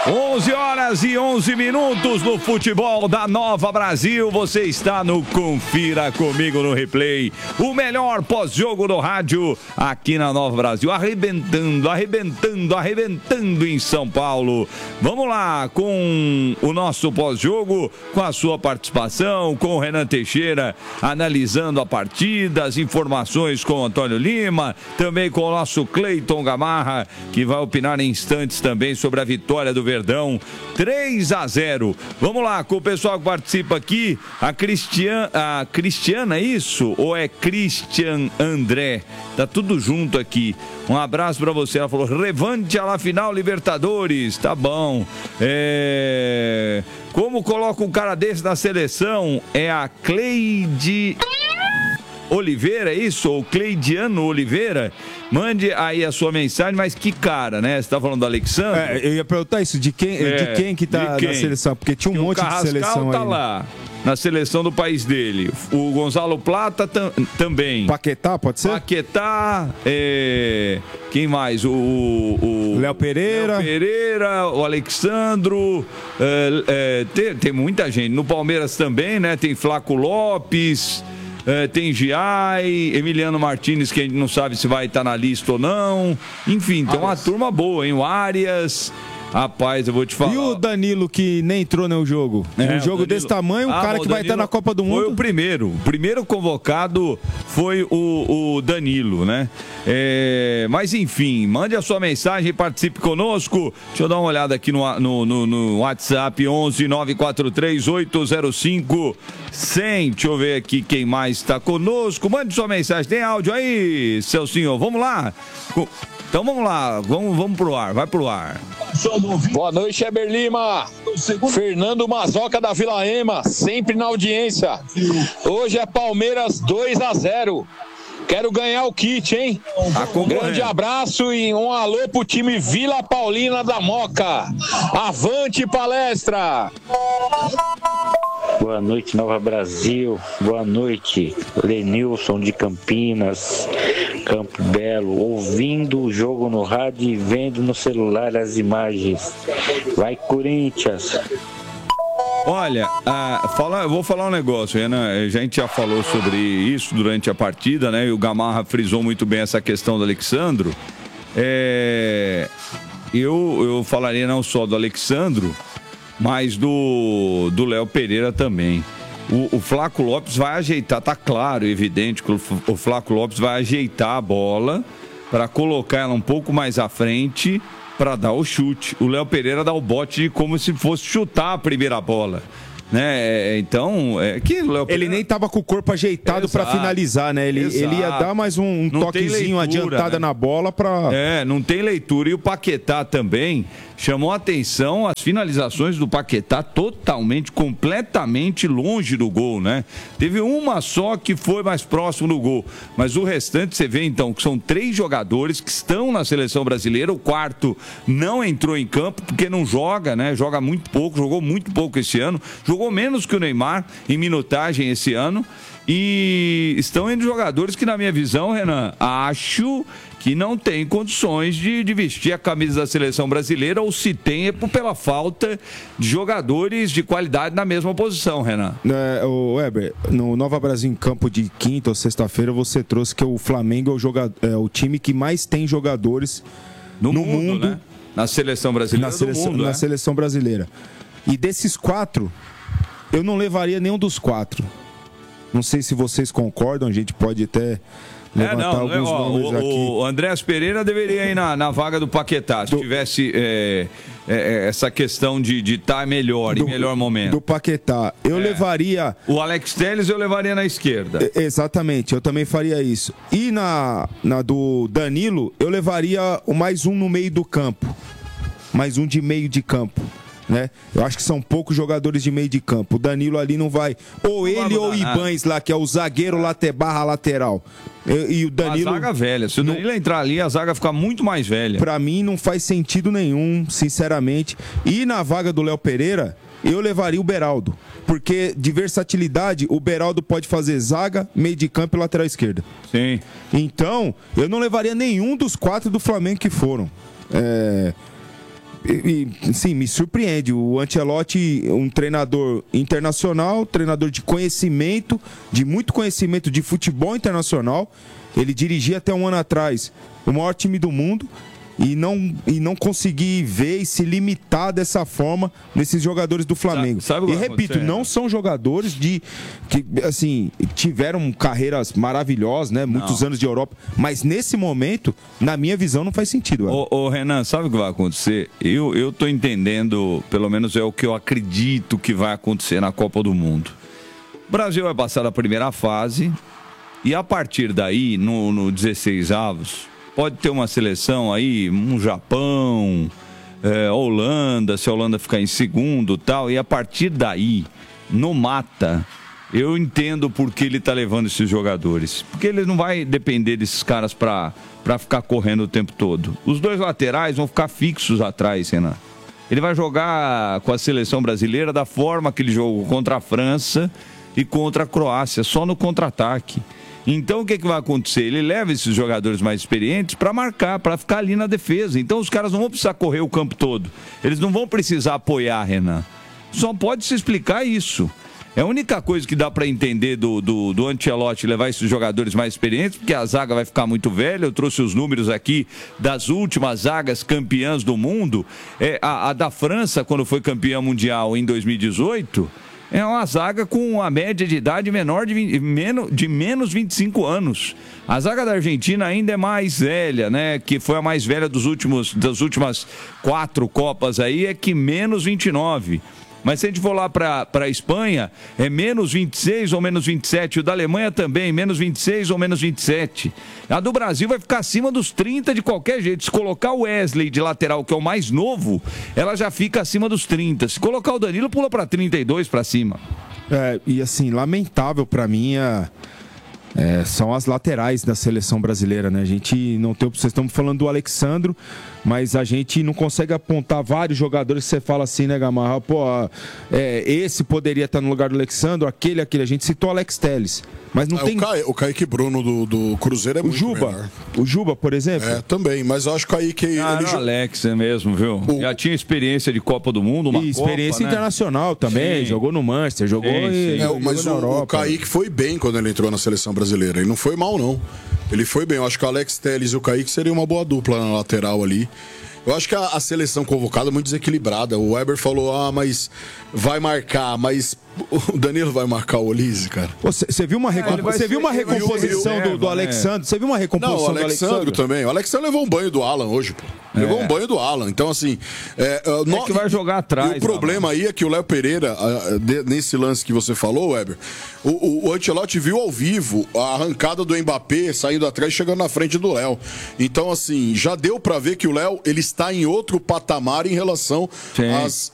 11 horas e 11 minutos no futebol da Nova Brasil. Você está no Confira Comigo no Replay. O melhor pós-jogo do rádio aqui na Nova Brasil. Arrebentando, arrebentando, arrebentando em São Paulo. Vamos lá com o nosso pós-jogo, com a sua participação, com o Renan Teixeira analisando a partida, as informações com o Antônio Lima, também com o nosso Cleiton Gamarra, que vai opinar em instantes também sobre a vitória do Verdão, 3-0. Vamos lá, com o pessoal que participa aqui, a Cristiana, é isso? Ou é Christian André? Tá tudo junto aqui. Um abraço pra você. Ela falou, revante a la final Libertadores. Tá bom. Como coloca um cara desse na seleção? É a Cleide Oliveira, é isso? Ou Cleidiano Oliveira? Mande aí a sua mensagem, mas que cara, né? Você tá falando do Alexandre? Eu ia perguntar isso, de quem que tá na seleção? Porque tinha um monte de seleção tá aí. Lá, na seleção do país dele. O Gonzalo Plata também. Paquetá, pode ser? Paquetá, quem mais? O Léo Pereira. Léo Pereira, o Alexandro, tem muita gente. No Palmeiras também, né? Tem Flaco Lopes... tem Giai, Emiliano Martins, que a gente não sabe se vai estar na lista ou não. Enfim, tem uma turma boa, hein? O Arias. Rapaz, eu vou te falar. E o Danilo, que nem entrou no jogo? Um jogo desse tamanho, um cara que vai estar na Copa do Mundo. Foi o primeiro. O primeiro convocado foi o Danilo, né? Mas enfim, mande a sua mensagem e participe conosco. Deixa eu dar uma olhada aqui no WhatsApp 11 943 805 100. Deixa eu ver aqui quem mais está conosco. Mande sua mensagem. Tem áudio aí, seu senhor? Vamos lá? Então vamos lá, vamos pro ar, vai pro ar. Boa noite, Heber Lima. Fernando Mazoca da Vila Ema, sempre na audiência. Hoje é Palmeiras 2-0. Quero ganhar o kit, hein? Grande abraço e um alô pro time Vila Paulina da Moca. Avante palestra! Boa noite, Nova Brasil. Boa noite, Lenilson de Campinas, Campo Belo. Ouvindo o jogo no rádio e vendo no celular as imagens. Vai, Corinthians! Olha, eu vou falar um negócio, Renan. A gente já falou sobre isso durante a partida, né? E o Gamarra frisou muito bem essa questão do Alexandro. Eu falaria não só do Alexandro, mas do Léo Pereira também. O Flaco Lopes vai ajeitar, tá claro, evidente que o Flaco Lopes vai ajeitar a bola para colocar ela um pouco mais à frente para dar o chute. O Léo Pereira dá o bote como se fosse chutar a primeira bola, né? Então, que o Léo Pereira... Ele nem tava com o corpo ajeitado para finalizar, né? Ele ia dar mais um toquezinho, adiantada, né, na bola para... não tem leitura. E o Paquetá também chamou a atenção as finalizações do Paquetá totalmente, completamente longe do gol, né? Teve uma só que foi mais próximo do gol, mas o restante você vê então que são 3 jogadores que estão na seleção brasileira. O quarto não entrou em campo porque não joga, né? Joga muito pouco, jogou muito pouco esse ano, jogou menos que o Neymar em minutagem esse ano. E estão entre jogadores que, na minha visão, Renan, acho que não tem condições de vestir a camisa da seleção brasileira, ou se tem é pela falta de jogadores de qualidade na mesma posição, Renan. O Weber, no Nova Brasil em Campo de quinta ou sexta-feira, você trouxe que o Flamengo é o time que mais tem jogadores no mundo, né? Na seleção brasileira na seleção brasileira. E desses 4, eu não levaria nenhum dos 4. Não sei se vocês concordam, a gente pode até levantar alguns nomes aqui. O Andrés Pereira deveria ir na vaga do Paquetá, se tivesse essa questão de estar melhor, em melhor momento. Do Paquetá. Eu levaria... O Alex Telles eu levaria na esquerda. Exatamente, eu também faria isso. E na do Danilo, eu levaria mais um no meio do campo. Mais um de meio de campo. Né? Eu acho que são poucos jogadores de meio de campo. O Danilo ali não vai. Ou ele ou o Ibães lá, que é o zagueiro lateral. E o Danilo. A zaga velha. Se o Danilo entrar ali, a zaga fica muito mais velha. Pra mim não faz sentido nenhum, sinceramente. E na vaga do Léo Pereira, eu levaria o Beraldo. Porque de versatilidade, o Beraldo pode fazer zaga, meio de campo e lateral esquerda. Sim. Então, eu não levaria nenhum dos 4 do Flamengo que foram. sim, me surpreende. O Ancelotti, um treinador internacional, treinador de conhecimento, de muito conhecimento de futebol internacional. Ele dirigia até um ano atrás o maior time do mundo e não conseguir ver e se limitar dessa forma nesses jogadores do Flamengo. E repito, não são jogadores que assim, tiveram carreiras maravilhosas, né? Muitos anos de Europa, mas nesse momento, na minha visão, não faz sentido. Ô Renan, sabe o que vai acontecer? Eu tô entendendo, pelo menos é o que eu acredito que vai acontecer na Copa do Mundo. O Brasil vai passar da primeira fase e a partir daí, no 16avos, pode ter uma seleção aí, um Japão, Holanda, se a Holanda ficar em segundo e tal, e a partir daí, no mata, eu entendo por que ele está levando esses jogadores. Porque ele não vai depender desses caras para ficar correndo o tempo todo. Os dois laterais vão ficar fixos atrás, Renan. Ele vai jogar com a seleção brasileira da forma que ele jogou contra a França e contra a Croácia, só no contra-ataque. Então o que vai acontecer? Ele leva esses jogadores mais experientes para marcar, para ficar ali na defesa. Então os caras não vão precisar correr o campo todo. Eles não vão precisar apoiar, Renan. Só pode se explicar isso. É a única coisa que dá para entender do Ancelotti levar esses jogadores mais experientes, porque a zaga vai ficar muito velha. Eu trouxe os números aqui das últimas zagas campeãs do mundo. A da França, quando foi campeã mundial em 2018... é uma zaga com a média de idade menor de menos 25 anos. A zaga da Argentina ainda é mais velha, né? Que foi a mais velha das últimas 4 Copas aí, é que menos 29. Mas se a gente for lá para a Espanha, é menos 26 ou menos 27. O da Alemanha também, menos 26 ou menos 27. A do Brasil vai ficar acima dos 30 de qualquer jeito. Se colocar o Wesley de lateral, que é o mais novo, ela já fica acima dos 30. Se colocar o Danilo, pula para 32 para cima. E assim, lamentável para mim são as laterais da seleção brasileira, né? A gente não tem... Vocês estão falando do Alexandro, mas a gente não consegue apontar vários jogadores que você fala assim, né, Gamarra? Pô, esse poderia estar no lugar do Alexandro, aquele. A gente citou o Alex Telles, mas não tem... O Kaique Bruno do Cruzeiro é muito melhor. O Juba, por exemplo? Também, mas eu acho que o Kaique... Alex é mesmo, viu? Já tinha experiência de Copa do Mundo, uma experiência Copa, internacional também, jogou no Manchester, jogou mas na Europa. O Kaique foi bem quando ele entrou na seleção brasileira, ele não foi mal, não. Ele foi bem, eu acho que o Alex Telles e o Kaique seriam uma boa dupla na lateral ali. Eu acho que a seleção convocada é muito desequilibrada. O Weber falou, mas vai marcar, mas o Danilo vai marcar o Olise, cara. Você viu uma recomposição do Alexandre? Você viu uma recomposição do Alexandre também. O Alexandre levou um banho do Alan hoje, pô. Levou um banho do Alan. Então, assim... que vai jogar atrás. E o problema aí é que o Léo Pereira, nesse lance que você falou, Weber, o Ancelotti viu ao vivo a arrancada do Mbappé saindo atrás e chegando na frente do Léo. Então, assim, já deu pra ver que o Léo, ele está em outro patamar em relação